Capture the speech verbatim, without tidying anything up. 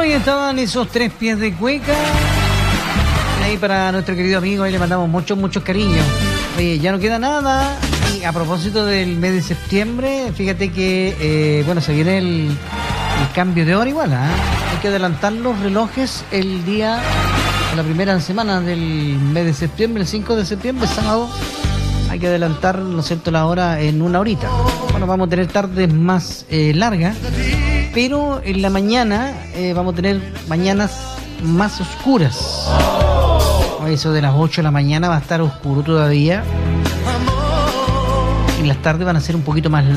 Bueno, ahí estaban esos tres pies de cueca. Ahí para nuestro querido amigo, ahí le mandamos muchos, muchos cariños. Oye, ya no queda nada. Y a propósito del mes de septiembre, fíjate que, eh, bueno, se viene el, el cambio de hora igual, ¿eh? Hay que adelantar los relojes el día, la primera semana del mes de septiembre, el cinco de septiembre, sábado. Hay que adelantar, ¿no es cierto?, la hora en una horita. Bueno, vamos a tener tardes más eh, largas, pero en la mañana eh, vamos a tener mañanas más oscuras. Eso de las ocho de la mañana va a estar oscuro todavía. Y las tardes van a ser un poquito más largas.